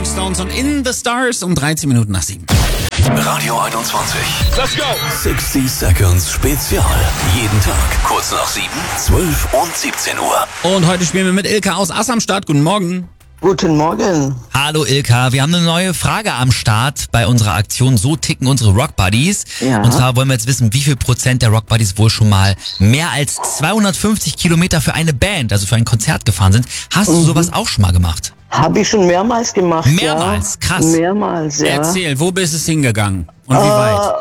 Rolling Stones und In the Stars um 13 Minuten nach 7. Radio 21. Let's go! 60 Seconds Spezial. Jeden Tag kurz nach 7, 12 und 17 Uhr. Und heute spielen wir mit Ilka aus Ass am Start. Guten Morgen. Guten Morgen. Hallo Ilka, wir haben eine neue Frage am Start bei unserer Aktion So ticken unsere Rock Buddies. Ja. Und zwar wollen wir jetzt wissen, wie viel Prozent der Rock Buddies wohl schon mal mehr als 250 Kilometer für eine Band, also für ein Konzert gefahren sind. Hast du sowas auch schon mal gemacht? Habe ich schon mehrmals gemacht. Mehrmals? Ja. Krass. Mehrmals, ja. Erzähl, wo bist es hingegangen und wie weit?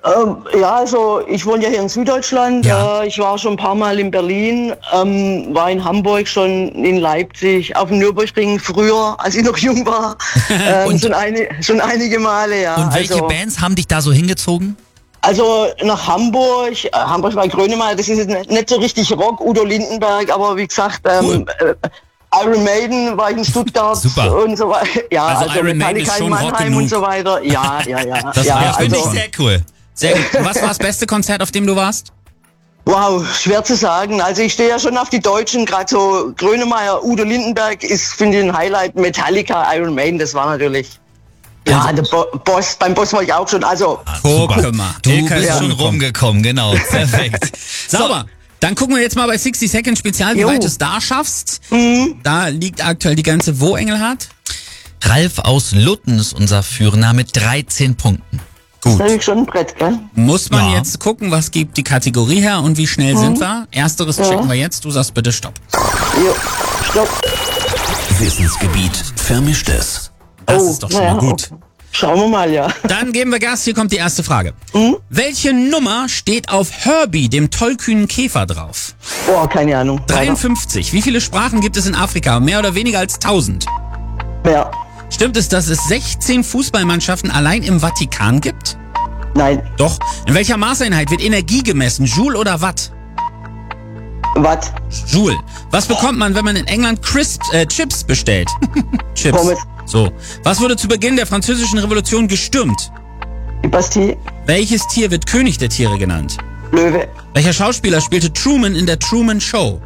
Ja, also ich wohne ja hier in Süddeutschland. Ja. Ich war schon ein paar Mal in Berlin, war in Hamburg, schon in Leipzig, auf dem Nürburgring früher, als ich noch jung war. Und- schon einige Male, ja. Und welche Bands haben dich da so hingezogen? Also nach Hamburg, Hamburg bei Grönemeyer, das ist jetzt nicht so richtig Rock, Udo Lindenberg, aber wie gesagt, Cool. Iron Maiden war ich in Stuttgart Super. und so weiter. Ja, Also Iron Maiden ist Metallica in schon Rock Mannheim genug. und so weiter. Ja. Das ja, reicht, Finde ich also, sehr cool. Sehr gut. Was war das beste Konzert, auf dem du warst? wow, schwer zu sagen. Also ich stehe ja schon auf die Deutschen, gerade so Grönemeyer, Udo Lindenberg ist, finde ich, ein Highlight. Metallica, Iron Maiden, das war natürlich. Ja, der Boss, beim Boss war ich auch schon. Also, Guck mal. Du Ilka ist bist schon rumgekommen, genau. Perfekt. Sauber. Dann gucken wir jetzt mal bei 60 Seconds Spezial, wie Jo. weit du es da schaffst. Da liegt aktuell die ganze Wo, Engelhardt? Ralf aus Lutten ist unser Führer mit 13 Punkten. das ist natürlich schon ein Brett, gell? Muss man Ja. jetzt gucken, was gibt die Kategorie her und wie schnell sind wir? Ersteres checken wir jetzt. Du sagst bitte Stopp. Jo, stopp. Wissensgebiet Vermischtes. Das ist doch schon mal gut. okay. Schauen wir mal, ja. Dann geben wir Gas. Hier kommt die erste Frage. Welche Nummer steht auf Herbie, dem tollkühnen Käfer, drauf? Boah, keine Ahnung. 53. Wie viele Sprachen gibt es in Afrika? Mehr oder weniger als 1000. Ja, Stimmt es, dass es 16 Fußballmannschaften allein im Vatikan gibt? nein. Doch. In welcher Maßeinheit wird Energie gemessen? Joule oder Watt? Was? Joule. Was bekommt man, wenn man in England Chips bestellt? Chips. Pommes. So. Was wurde zu Beginn der Französischen Revolution gestürmt? Die Bastille, Welches Tier wird König der Tiere genannt? Löwe, Welcher Schauspieler spielte Truman in der Truman Show?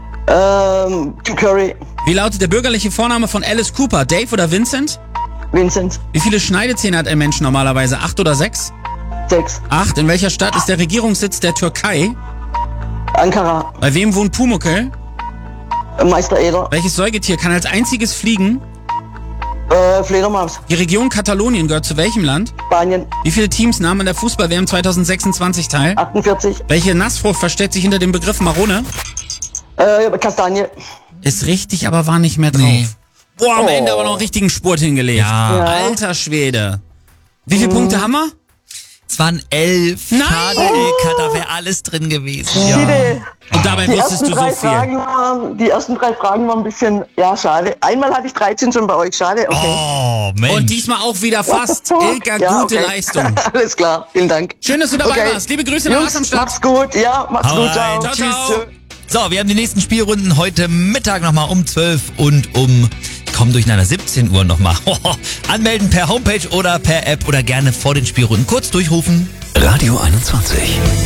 Tim Curry, Wie lautet der bürgerliche Vorname von Alice Cooper? Dave oder Vincent? Vincent, Wie viele Schneidezähne hat ein Mensch normalerweise? 8 oder 6? 6, 8. In welcher Stadt ist der Regierungssitz der Türkei? Ankara, Bei wem wohnt Pumuckl? Meister Eder, Welches Säugetier kann als einziges fliegen? Fledermaus, Die Region Katalonien gehört zu welchem Land? Spanien, Wie viele Teams nahmen an der Fußball-WM 2026 teil? 48, Welche Nassfrucht versteckt sich hinter dem Begriff Marone? Kastanie, Ist richtig, aber war nicht mehr drauf. Nee. Boah, am Ende aber noch einen richtigen Spurt hingelegt. Ja. Alter Schwede. Wie viele Punkte haben wir? Es waren 11. Nein! Schade, Ilka, da wäre alles drin gewesen. Bitte. Und dabei Die wusstest ersten, du so drei viel. die ersten 3 Fragen waren ein bisschen, ja, schade. Einmal hatte ich 13 schon bei euch, schade, okay. Oh, Mensch. Und diesmal auch wieder fast. Ilka, Ja, gute okay. Leistung. Alles klar, vielen Dank. Schön, dass du dabei Okay. warst. Liebe Grüße nach Jungs, Ass am Start. macht's gut, ja, macht's Hau gut, ciao. rein. Ciao, ciao. So, wir haben die nächsten Spielrunden heute Mittag nochmal um 12 und um, kommen durcheinander, 17 Uhr nochmal. Anmelden per Homepage oder per App oder gerne vor den Spielrunden kurz durchrufen. Radio 21.